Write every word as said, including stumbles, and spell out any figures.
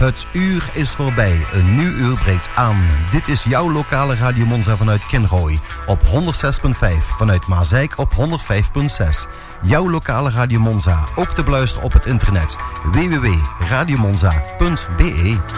Het uur is voorbij. Een nieuw uur breekt aan. Dit is jouw lokale Radio Monza vanuit Kinrooi. Op honderd zes komma vijf. Vanuit Maasijk op honderd vijf komma zes. Jouw lokale Radio Monza. Ook te beluisteren op het internet. w w w punt radio monza punt b e